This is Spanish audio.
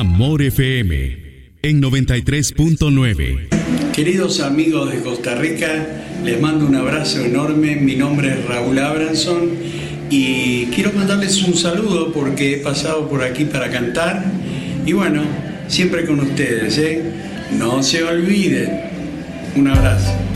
Amor FM en 93.9. Queridos amigos de Costa Rica, les mando un abrazo enorme. Mi nombre es Raúl Abranson y quiero mandarles un saludo porque he pasado por aquí para cantar y bueno, siempre con ustedes, ¿eh? No se olviden. Un abrazo.